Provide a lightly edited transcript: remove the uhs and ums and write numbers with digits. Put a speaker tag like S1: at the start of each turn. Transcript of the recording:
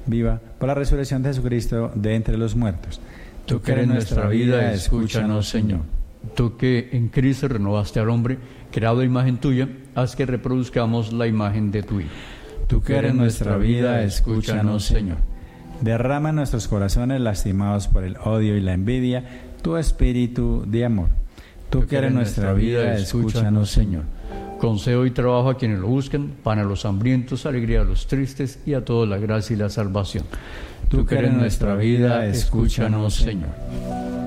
S1: viva, por la resurrección de Jesucristo de entre los muertos.
S2: Tú que eres nuestra vida, escúchanos, Señor. Tú que en Cristo renovaste al hombre, creado a imagen tuya, haz que reproduzcamos la imagen de tu Hijo.
S1: Tú que eres nuestra vida, escúchanos, Señor. Derrama en nuestros corazones, lastimados por el odio y la envidia, tu espíritu de amor. Tú que eres nuestra vida, escúchanos, Señor.
S2: Concede hoy trabajo a quienes lo buscan, pan a los hambrientos, alegría a los tristes y a todos la gracia y la salvación.
S1: Tú que eres nuestra vida, escúchanos, Señor.